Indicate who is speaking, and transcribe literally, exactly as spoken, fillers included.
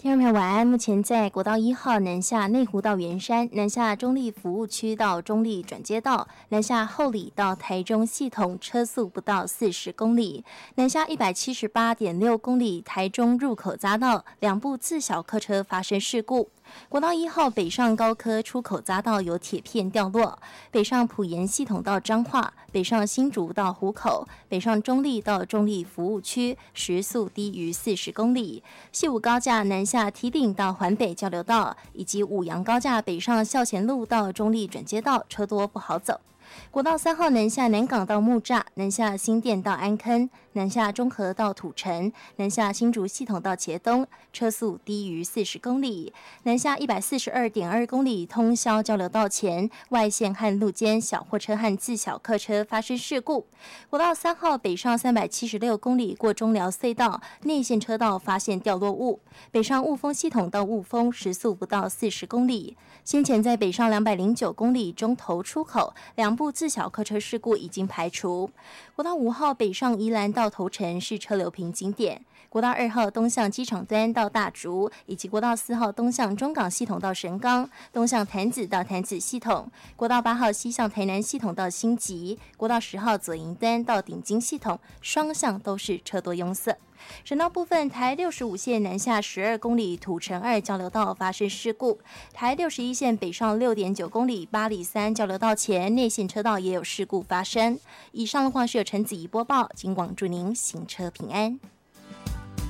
Speaker 1: 听众朋友晚安。目前在国道一号南下内湖到圆山、南下中立服务区到中立转接道、南下后里到台中系统车速不到四十公里，南下一百七十八点六公里台中入口匝道两部自小客车发生事故。国道一号北上高科出口匝道有铁片掉落，北上埔盐系统到彰化，北上新竹到湖口，北上中立到中立服务区时速低于四十公里。西武高架南下堤顶到环北交流道，以及五杨高架北上校前路到中立转接道车多不好走。国道三号南下南港到木栅，南下新店到安坑，南下中和到土城，南下新竹系统到茄东，车速低于四十公里。南下一百四十二点二公里通霄交流道前外线和路间小货车和自小客车发生事故。国道三号北上三百七十六公里过中寮隧道，内线车道发现掉落物，北上雾峰系统到雾峰时速不到四十公里。先前在北上两百零九公里中投出口两部自小客车事故已经排除。国道五号北上宜兰到头城是车流瓶颈点，国道二号东向机场端到大竹，以及国道四号东向中港系统到神冈，东向潭子到潭子系统，国道八号西向台南系统到新集，国道十号左营端到顶金系统，双向都是车多拥塞。省道部分，台六十五线南下十二公里土城二交流道发生事故，台六十一线北上六点九公里八里三交流道前内线车道也有事故发生。以上的话是由陈子怡播报，警广祝您行车平安。